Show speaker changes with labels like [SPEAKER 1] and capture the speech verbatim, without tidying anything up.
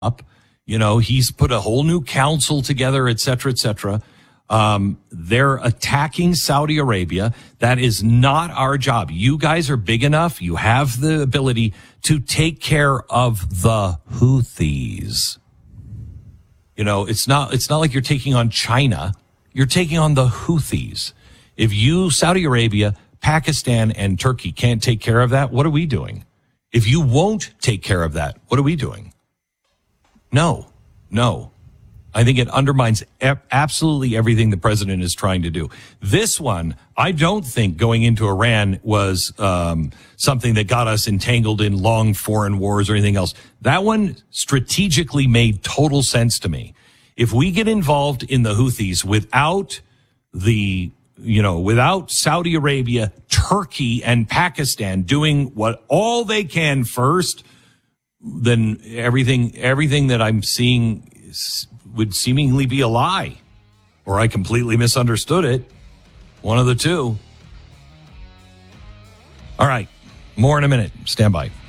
[SPEAKER 1] up. You know, he's put a whole new council together, et cetera, et cetera. Um, they're attacking Saudi Arabia. That is not our job. You guys are big enough. You have the ability to take care of the Houthis. You know, it's not, it's not like you're taking on China. You're taking on the Houthis. If you, Saudi Arabia, Pakistan, and Turkey can't take care of that, what are we doing? If you won't take care of that, what are we doing? No, no. I think it undermines e- absolutely everything the president is trying to do. This one, I don't think going into Iran was um, something that got us entangled in long foreign wars or anything else. That one strategically made total sense to me. If we get involved in the Houthis without the, you know, without Saudi Arabia, Turkey, and Pakistan doing what all they can first, then everything, everything that I'm seeing is, would seemingly be a lie, or I completely misunderstood it. One of the two. All right. More in a minute. Stand by.